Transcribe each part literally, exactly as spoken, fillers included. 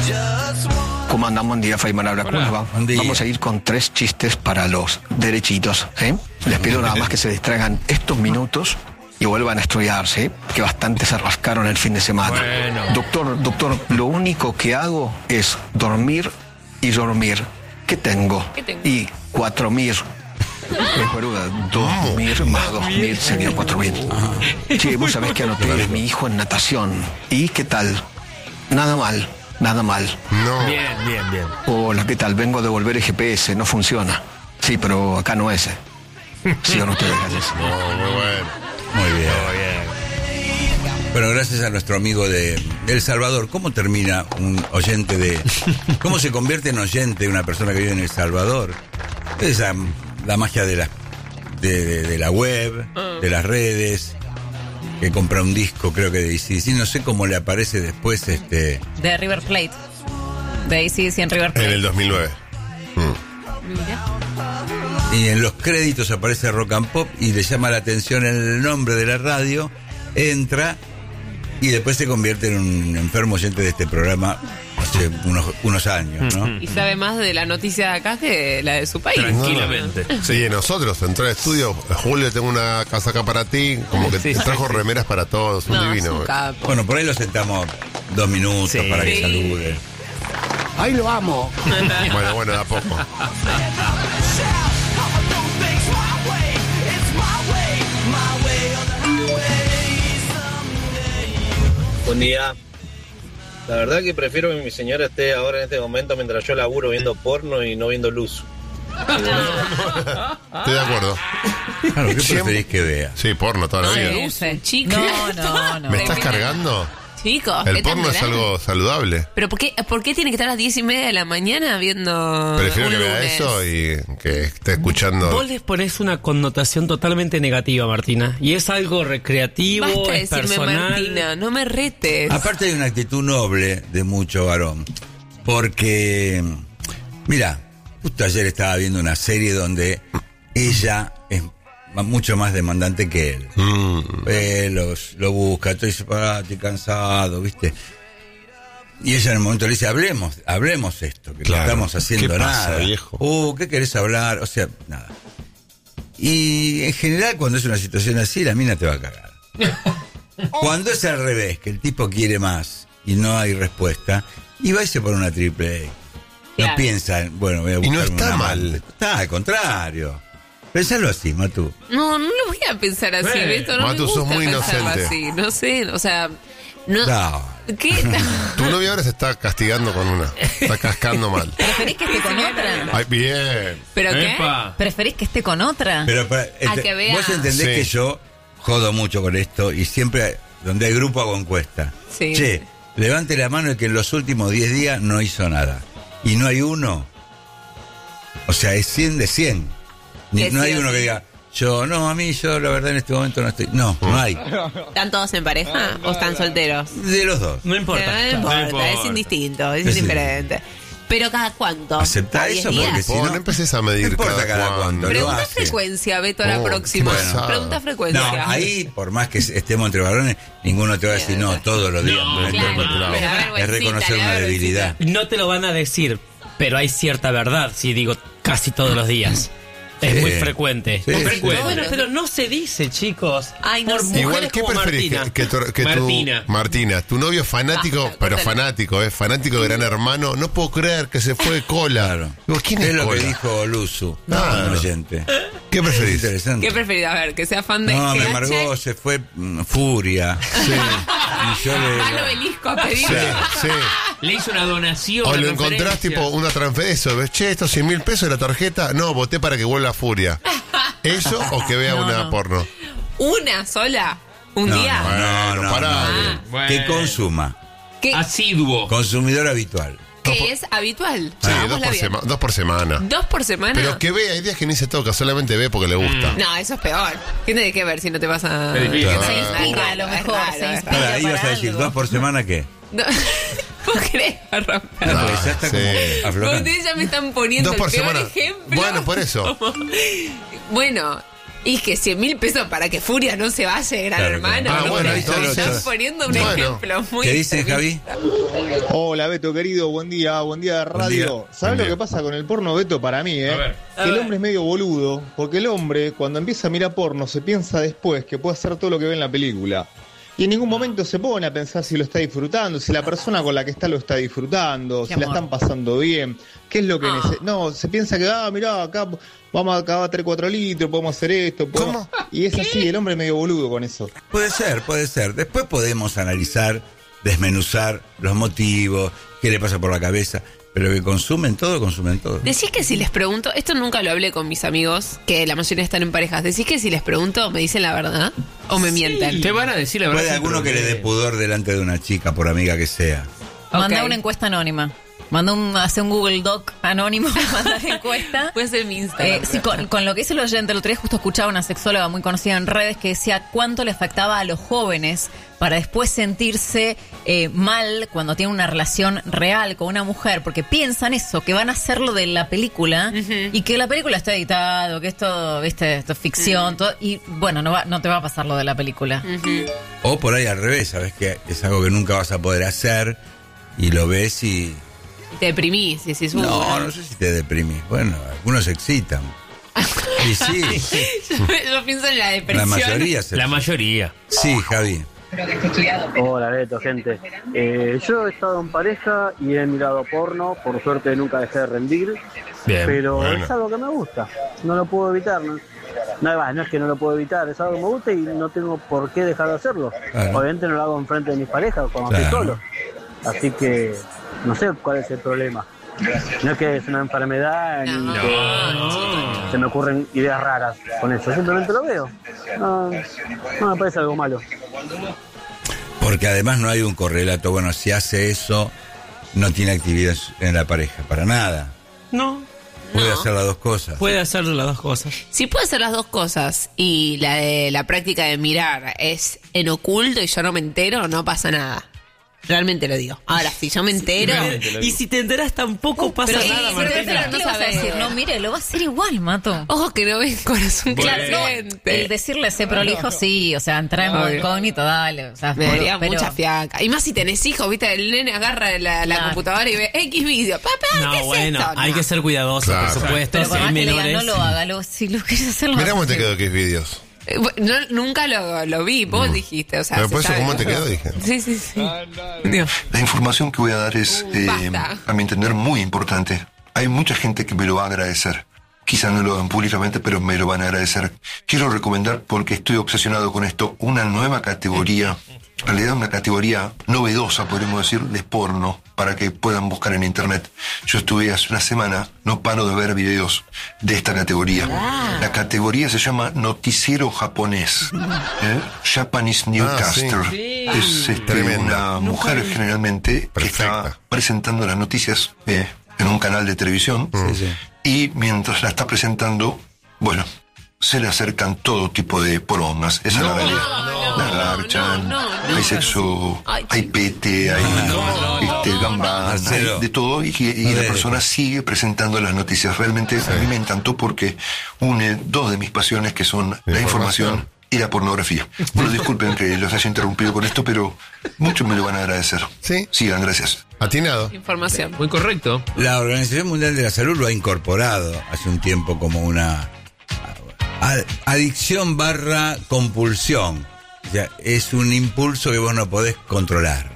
¿Cómo andamos? Buen día, Feynman habla. ¿Cómo les va? Vamos a ir con tres chistes para los derechitos, ¿eh? Les pido nada más que se distraigan estos minutos y vuelvan a estudiarse, que bastante se rascaron el fin de semana. Bueno. Doctor, doctor, lo único que hago es dormir y dormir. ¿Qué tengo? ¿Qué tengo? Y cuatro mil. Es boluda, dos mil más dos mil sería cuatro mil. Sí, vos sabés que anoté a mi hijo en natación. ¿Y qué tal? Nada mal, nada mal. No. Bien, bien, bien. Hola, ¿qué tal? Vengo a devolver el G P S, no funciona. Sí, pero acá no es. Sigan ustedes, gracias. No, muy bueno. Muy bien. Muy bien. Bueno, gracias a nuestro amigo de El Salvador. ¿Cómo termina un oyente de... ¿Cómo se convierte en oyente una persona que vive en El Salvador? Esa, la magia de la, de, de, de la web, de las redes, que compra un disco, creo que de A C D C. No sé cómo le aparece después este... De River Plate. De A C D C en River Plate. En el dos mil nueve. Mm. Mira. Y en los créditos aparece Rock and Pop y le llama la atención el nombre de la radio, entra y después se convierte en un enfermo oyente de este programa hace unos, unos años, ¿no? Y sabe más de la noticia de acá que la de su país. Tranquilamente. No, no. Sí, nosotros entró al estudio. Julio, tengo una casaca para ti. Como que Sí, trajo sí, remeras para todos. Un No, divino. es un capo. Bueno, por ahí lo sentamos dos minutos Sí. para que Sí. salude. Ahí lo amo. Bueno, bueno, da poco. Buen día. La verdad que prefiero que mi señora esté ahora en este momento mientras yo laburo viendo porno y no viendo luz. Estoy de acuerdo. Claro, ¿qué Siempre- preferís que vea? Sí, porno toda la vida. Ay, ese, chicos. No, no, no. ¿Me estás cargando? Chicos, El ¿qué porno tan es grande? algo saludable. ¿Pero por qué, por qué tiene que estar a las diez y media de la mañana viendo Prefiero un que vea lunes? eso y que esté escuchando. Vos les ponés una connotación totalmente negativa, Martina. Y es algo recreativo, Basta de es decirme personal. Martina, no me retes. Aparte hay una actitud noble de mucho varón. Porque, mira, justo ayer estaba viendo una serie donde ella es mucho más demandante que él. Mm. Él los, lo busca, estoy separado, estoy cansado, ¿viste? Y ella en el momento le dice, hablemos, hablemos esto, que Claro. no estamos haciendo ¿Qué pasa, nada. viejo? Uh, ¿qué querés hablar? O sea, nada. Y en general cuando es una situación así, la mina te va a cagar. Cuando es al revés, que el tipo quiere más y no hay respuesta, y va y se pone una triple A. No Claro. piensa en, bueno, voy a Y buscar no está mal. Está, al contrario. Pensalo así, Matu. No, no lo voy a pensar así, Eh, Beto, no Matu, me sos gusta muy pensarlo inocente. así. No sé, o sea, no. No. ¿Qué? Tu novia ahora se está castigando con una. Está cascando mal. ¿Preferís que esté con otra? Ay, bien. ¿Pero qué? Epa. ¿Preferís que esté con otra? Pero para, este, que vea. vos entendés Sí. que yo jodo mucho con esto y siempre donde hay grupo hago encuesta. Sí. Che, levante la mano el que en los últimos diez días no hizo nada. Y no hay uno. O sea, es cien de cien. Ni- Que no sí hay o uno sí. que diga, yo, no, a mí, yo la verdad en este momento no estoy. No, no hay. ¿Están todos en pareja o están solteros? De los dos. No importa. No importa, es indistinto, es Es indiferente. Pero ¿cada cuánto? Aceptá ¿Cada diez eso días? porque si Vos no. no empecés a medir no importa cada cada cuándo. cuánto. Lo Pregunta hace. frecuencia, Beto, a la Oh, próxima. qué pesado. Pregunta frecuencia. No, ahí, por más que estemos entre varones, ninguno te va a decir no todos los días. No, No, claro, no, no, no, no. me da Es vergüencita, reconocer me da una vergüencita. debilidad. No te lo van a decir, pero hay cierta verdad si digo casi todos los días. Es Sí. muy frecuente. Sí, Frecuente. sí. Bueno, pero no se dice, chicos. Ay, no Por sé. mujeres Igual, ¿qué como preferís? Martina. Que, que tu, que tu- Martina. Martina, tu novio fanático, Basta, pero córtale. fanático, ¿eh? Fanático de Gran Hermano. No puedo creer que se fue de cola. Claro. Digo, ¿quién es, es lo cola? que dijo Luzu, Claro. un oyente. ¿Qué Es preferís? interesante. ¿Qué preferís? A ver, que sea fan de No, me G H. amargó, se fue mm, Furia. Sí. Y yo le. Al obelisco a pedir. Sí, sí. Le hizo una donación. O una lo encontrás referencia. tipo una transferencia. ¿Ves? Che, estos cien mil pesos de la tarjeta. No, voté para que vuelva Furia. ¿Eso o que vea No, una no. porno? ¿Una sola? ¿Un No, día? no, Bueno, no, pará. Ah. Bueno. Que consuma. ¿Qué, Asiduo. Consumidor habitual. qué es habitual? Sí, dos Hagámosla por, bien. sema- dos por semana. ¿Dos por semana? Pero que vea, hay días que ni se toca, solamente ve porque le gusta. No, eso es peor. ¿Qué tiene que ver si no te vas a...? Verifica. Se Ah. inspira a lo Es mejor, raro, se es inspira. Ahora, ahí para vas a decir, algo. ¿dos por semana qué? No. ¿Vos querés romper? No, porque ya está sí. como aflojando. Ustedes ya me están poniendo Dos por el peor semana. ejemplo. Bueno, por eso. Bueno, Y que cien mil pesos para que Furia no se vaya, gran Claro, hermano. claro. Ah, ¿no? bueno, Estás entonces- poniendo un Bueno. ejemplo muy ¿Qué dice Javi? Hola Beto querido, buen día, buen día de radio. día. ¿Sabes Buen lo día. que pasa con el porno, Beto? Para mí, ¿eh? A ver. Que el hombre es medio boludo, porque el hombre cuando empieza a mirar porno se piensa después que puede hacer todo lo que ve en la película. Y en ningún momento se pone a pensar si lo está disfrutando, si la persona con la que está lo está disfrutando, Qué si la amor. están pasando bien, qué es lo que Ah. necesita. No, se piensa que, ah, mirá, acá vamos a acabar tres, cuatro litros, podemos hacer esto. podemos- Y es así, el hombre es medio boludo con eso. Puede ser, puede ser. Después podemos analizar, desmenuzar los motivos, qué le pasa por la cabeza. Pero que consumen todo, consumen todo. Decís que si les pregunto, esto nunca lo hablé con mis amigos, que la mayoría están en parejas. Decís que si les pregunto, ¿me dicen la verdad? ¿O me mienten? Te van a decir la verdad. Puede sí, alguno pero que le dé pudor delante de una chica, por amiga que sea. Manda Ok. una encuesta anónima. Manda un, hace un Google Doc anónimo, manda la encuesta. Puede ser mi Instagram. Eh, sí, con, con lo que dice el oyente, el otro día justo escuchaba una sexóloga muy conocida en redes que decía cuánto le afectaba a los jóvenes para después sentirse eh, mal cuando tienen una relación real con una mujer, porque piensan eso, que van a hacer lo de la película y que la película está editada, que esto, viste, esto es ficción, todo, y bueno, no, va, no te va a pasar lo de la película. O por ahí al revés, sabes que es algo que nunca vas a poder hacer y lo ves y... Y te deprimís y decís, uh, No, no sé si te deprimís. Bueno, algunos se excitan. Y sí, yo, yo pienso en la depresión. la mayoría se... La mayoría. Sí, Javi. Hola Beto, gente. Eh, yo he estado en pareja y he mirado porno, por suerte nunca dejé de rendir, Bien. pero bueno. es algo que me gusta, no lo puedo evitar, no, no, va, no es que no lo puedo evitar, es algo que me gusta y no tengo por qué dejar de hacerlo. Claro. Obviamente no lo hago enfrente de mis parejas cuando Claro. estoy solo, así que no sé cuál es el problema. No es que es una enfermedad ni No. que se me ocurren ideas raras con eso, simplemente lo veo. No, no me parece algo malo. Porque además no hay un correlato. Bueno, si hace eso, no tiene actividad en la pareja, para nada. No. Puede No. hacer las dos cosas. Puede hacer las dos cosas. Si puede hacer las dos cosas y la de la práctica de mirar es en oculto y yo no me entero, no pasa nada. Realmente lo digo. Ahora, si yo me entero... Realmente lo digo. Y si te enteras tampoco pasa pero sí, nada, pero Martina. espera, ¿Qué no le vas a sabés. decir? No, mire, lo va a hacer igual, Mato. Ojos que no ven, corazón que Claro, no no, siente. el decirle sé prolijo, sí, o sea, entrar en modo Obvio. incógnito, dale. O sea, Me daría pero- mucha fiaca. Y más si tenés hijos, viste, el nene agarra la, la Claro. computadora y ve X vídeo. Papá, No, ¿qué es bueno, esto? hay No. que ser cuidadoso, Claro. por supuesto. Pero Si por hay más que le menores. digan, no lo haga, lo- si lo quieres hacer, lo Mirá cómo haces. te quedó que es vídeos. Eh, bueno, no, nunca lo, lo vi, vos dijiste. O sea, Pero se por eso, sabe. ¿cómo te quedó? Dije. Sí, sí, sí. Dios. La información que voy a dar es, Uh, eh, basta. a mi entender, muy importante. Hay mucha gente que me lo va a agradecer. Quizás no lo hagan públicamente, pero me lo van a agradecer. Quiero recomendar, porque estoy obsesionado con esto, una nueva categoría, en realidad una categoría novedosa, podríamos decir, de porno, para que puedan buscar en internet. Yo estuve hace una semana, no paro de ver videos de esta categoría. La categoría se llama Noticiero Japonés. ¿eh? Japanese Newscaster. Ah, sí. Es este, Tremenda. una mujer generalmente que está Perfecta. presentando las noticias eh, en un canal de televisión. Sí, sí. Y mientras la está presentando, bueno, se le acercan todo tipo de porongas. Esa es la realidad. no, la garchan, no, no, no. hay sexo, Ay, hay pete, hay este, gambán, hay Marcelo. de todo. Y, y No la de- persona sigue presentando las noticias. Realmente a mí me encantó porque une dos de mis pasiones que son la información y la pornografía. Bueno, disculpen que los haya interrumpido con esto, pero muchos me lo van a agradecer. Sí. Sigan, gracias. Atinado. Información. Muy correcto. La Organización Mundial de la Salud lo ha incorporado hace un tiempo como una a- adicción barra compulsión. O sea, es un impulso que vos no podés controlar.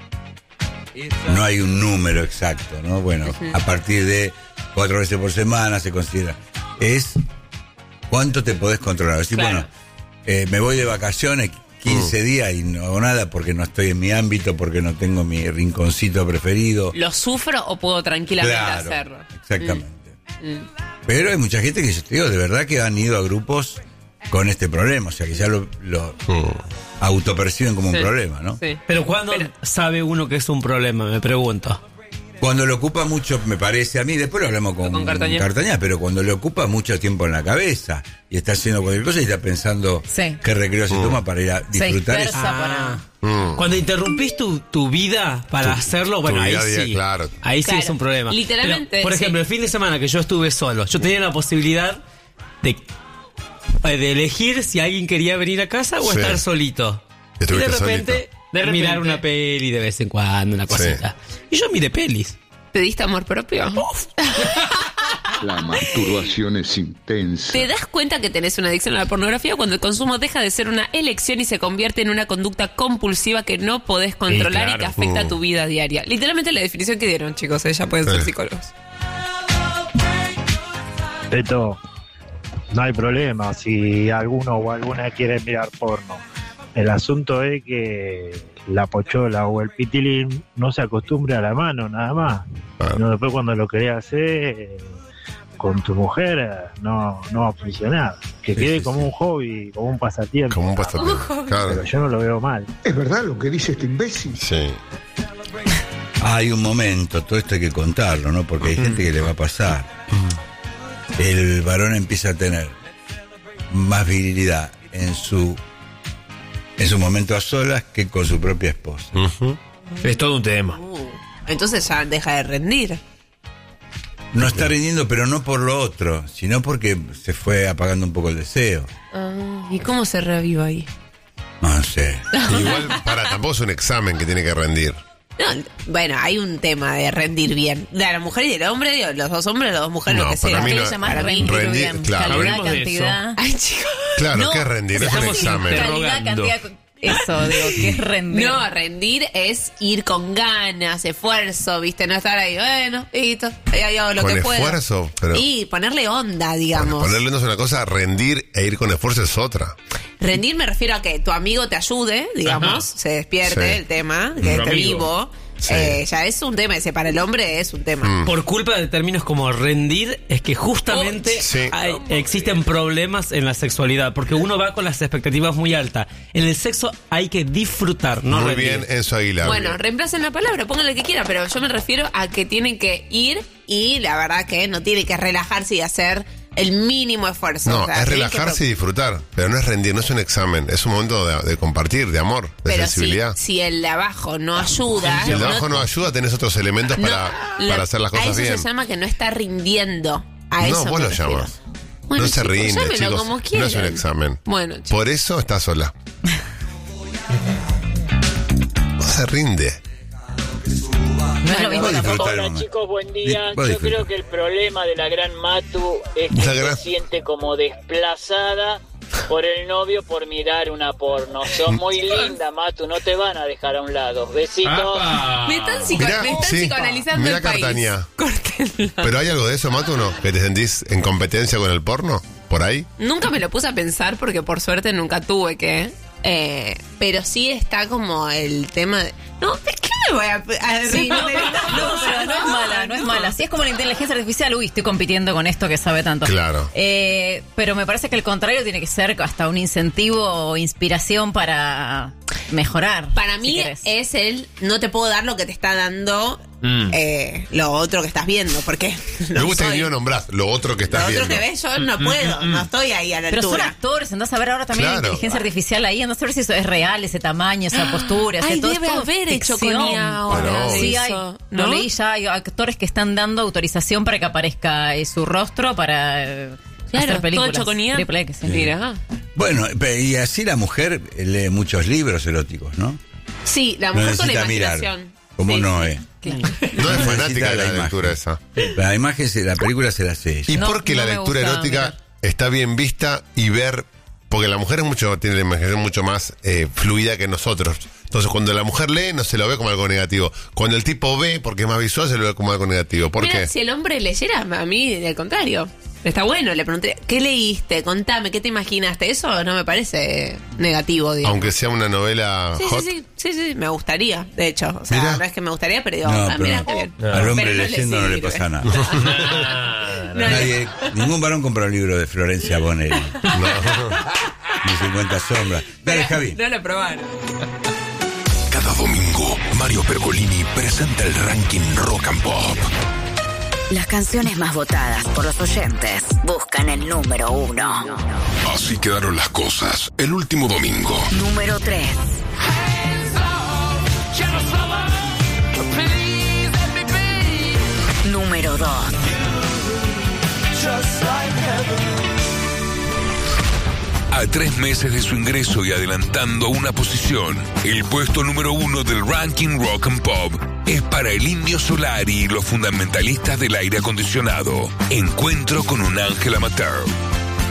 No hay un número exacto, ¿no? Bueno, a partir de cuatro veces por semana se considera. Es cuánto te podés controlar. Es decir, Claro. bueno, eh, me voy de vacaciones quince días y no hago nada porque no estoy en mi ámbito, porque no tengo mi rinconcito preferido. ¿Lo sufro o puedo tranquilamente Claro, hacerlo? exactamente. Mm. Pero hay mucha gente que yo te digo, de verdad que han ido a grupos con este problema, o sea que ya lo, lo autoperciben como Sí. un problema, ¿no? Sí. Pero ¿cuándo Pero- sabe uno que es un problema? Me pregunto. Cuando lo ocupa mucho, me parece a mí, después lo hablamos con, Con Cartañá. pero cuando le ocupa mucho tiempo en la cabeza y está haciendo cualquier cosa y está pensando Sí. qué recreo se toma para ir a Se disfrutar eso. dispersa para... Mm. Cuando interrumpís tu, tu vida para Tu- hacerlo, tu bueno, ahí vida a día, sí. claro. Ahí sí Claro. es un problema. Literalmente, Pero, por sí. ejemplo, el fin de semana que yo estuve solo, yo tenía la posibilidad de eh, de elegir si alguien quería venir a casa o Sí. estar solito. Y de Estuviste repente, solito. de repente, mirar una peli de vez en cuando, una cosita. Y yo miré pelis. ¿Te diste amor propio? La masturbación es intensa. ¿Te das cuenta que tenés una adicción a la pornografía cuando el consumo deja de ser una elección y se convierte en una conducta compulsiva que no podés controlar claro. y que afecta Uh. a tu vida diaria? Literalmente la definición que dieron, chicos, eh, ya pueden ser Sí. psicólogos. Esto, no hay problema si alguno o alguna quiere mirar porno. El asunto es que la pochola o el pitilín no se acostumbre a la mano, nada más. Claro. No, después cuando lo querés hacer eh, con tu mujer, eh, no, no va a funcionar. Que Sí, quede sí, como sí. un hobby, como un pasatiempo. Como un pasatiempo. Pero Claro. yo no lo veo mal. ¿Es verdad lo que dice este imbécil? Sí. Hay un momento, todo esto hay que contarlo, ¿no? Porque hay gente que le va a pasar. El varón empieza a tener más virilidad en su en su momento a solas que con su propia esposa. Ujú. Es todo un tema. Uh, entonces ya deja de rendir. No está rindiendo, pero no por lo otro, sino porque se fue apagando un poco el deseo. Ah, ¿y cómo se reviva ahí? No sé. Igual, para, tampoco es un examen que tiene que rendir. No, bueno, hay un tema de rendir bien. De la mujer y del hombre, digo, los dos hombres, las dos mujeres, No, lo que para sea. mí ¿Qué no- le llamás para mí, rendir, rendir, bien? claro. Calidad, Hablemos de cantidad. Ay, chicos. Claro, No, ¿qué es rendir? No es un estamos examen. Calidad, Interrogando. cantidad. Eso, digo, ¿qué es rendir? No, rendir es ir con ganas, esfuerzo, ¿viste? No estar ahí, bueno, listo, ahí hago lo Con que puedo. esfuerzo, pero- Y ponerle onda, digamos. Ponerle no es una cosa, rendir e ir con esfuerzo es otra. Rendir me refiero a que tu amigo te ayude, digamos, Ajá. se despierte Sí. el tema, que Tu esté amigo. vivo. Sí. Eh, ya es un tema, ese para el hombre es un tema. Mm. Por culpa de términos como rendir, es que justamente Oh, sí. hay- existen problemas en la sexualidad, porque uno va con las expectativas muy altas. En el sexo hay que disfrutar, no Muy rendir. bien, Enzo Aguilar. Bueno, reemplacen la palabra, pónganle que quiera, pero yo me refiero a que tienen que ir y la verdad que no tiene que relajarse y hacer el mínimo esfuerzo. No, O sea, es tienen que relajarse y pro- disfrutar, pero no es rendir, no es un examen, es un momento de, de compartir, de amor, de Pero si, sensibilidad. si el de abajo no ayuda. Si el de abajo no ayuda, tenés otros elementos no, para, la- para hacer las a cosas eso bien. se llama que no está rindiendo. A No, eso vos me lo refiero. llamas. Bueno, no se chicos, rinde, llámenlo chicos. como No es un quieran. examen. Bueno, chicos. Por eso está sola. No se rinde. No es lo mismo Vos tampoco. disfrutá el Hola momento. chicos, buen Di- día. vos Yo disfruta. creo que el problema de la gran Matu es que La gran- se siente como desplazada por el novio por mirar una porno. Sos muy linda, Matu, no te van a dejar a un lado. Besitos. Me están, psico- Mirá, me están sí, psicoanalizando mirá el país. Cartaña. Córtenla. ¿Pero hay algo de eso, Matu, no? ¿Que te sentís en competencia con el porno? ¿Por ahí? Nunca me lo puse a pensar porque por suerte nunca tuve que. Eh, pero sí está como el tema de. No, ¿de qué me voy a, a Sí, no, responder estas no, cosas? pero no es mala, no es mala. Si es como la inteligencia artificial, uy, estoy compitiendo con esto que sabe tanto. Claro. Eh, pero me parece que el contrario tiene que ser hasta un incentivo o inspiración para mejorar. Para si mí querés. es el no te puedo dar lo que te está dando Mm. eh, lo otro que estás viendo, porque Me no gusta que soy- ni lo nombrás, lo otro que lo estás otro viendo. que ves yo no puedo, no estoy ahí a la Pero son altura. actores, andás a ver ahora también Claro. la inteligencia artificial ahí, andás a ver si eso es real, ese tamaño, esa postura, ese Ay, todo. debe es todo haber hecho ficción. con I A ahora Pero- de Sí, hay, eso, lo ¿no? leí ya, hay actores que están dando autorización para que aparezca eh, su rostro para eh, Claro, hacer todo películas. hecho con I A. Triple X, sí. Mira. Bueno, pe- y así la mujer lee muchos libros eróticos, ¿no? Sí, la No mujer con la necesita mirar. imaginación. ¿Cómo Sí, no sí, es? claro. No es fanática Necesita de la, imagen. lectura esa. La imagen, se- la película se la hace ella. ¿Y No, por qué no la me lectura gusta erótica mirar. está bien vista y ver? Porque la mujer es mucho, tiene la imaginación mucho más eh, fluida que nosotros. Entonces, cuando la mujer lee, no se lo ve como algo negativo. Cuando el tipo ve, porque es más visual, se lo ve como algo negativo. ¿Por Mira, qué? si el hombre leyera, a mí, al contrario. Está bueno, le pregunté, ¿qué leíste? Contame, ¿qué te imaginaste? Eso no me parece negativo, digamos. Aunque sea una novela Sí, hot. sí, sí, sí, sí, me gustaría, de hecho. O sea, Mirá. no es que me gustaría, pero digo, No, ah, pero mira no. qué bien. Al hombre Pero no le leyendo no le sirve. pasa nada. No, no. Nadie, ningún varón compra un libro de Florencia Bonelli. No. Ni cincuenta sombras. Dale, Javi. No lo probaron. Cada domingo, Mario Pergolini presenta el ranking Rock and Pop. Las canciones más votadas por los oyentes buscan el número uno. Así quedaron las cosas el último domingo. Número tres. Número dos. A tres meses de su ingreso y adelantando una posición, el puesto número uno del ranking Rock and Pop es para el Indio Solari y los fundamentalistas del aire acondicionado. Encuentro con un ángel amateur.